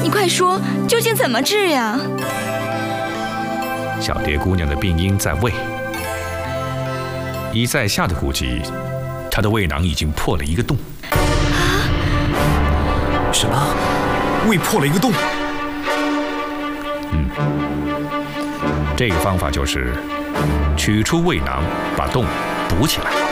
你快说，究竟怎么治呀？ 小蝶姑娘的病因在胃，依在下的估计，她的胃囊已经破了一个洞。 什么？胃破了一个洞？ 这个方法就是取出胃囊，把洞补起来。